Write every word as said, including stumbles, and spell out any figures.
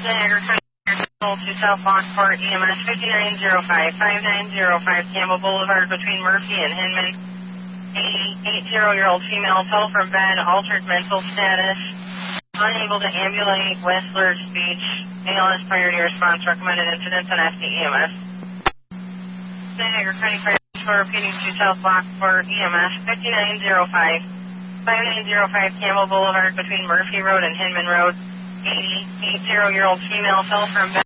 Niagara County to South Lockport, E M S fifty-nine oh five, fifty-nine oh five Campbell Boulevard between Murphy and Hinman. eighty-year-old female fell from bed, altered mental status, unable to ambulate with slurred speech. A L S priority response recommended incidents on F D E M S. Niagara County Fire repeating to South Lockport, E M S fifty-nine oh five, fifty-nine oh five Campbell Boulevard between Murphy Road and Hinman Road. eighty-year-old female fell from bed.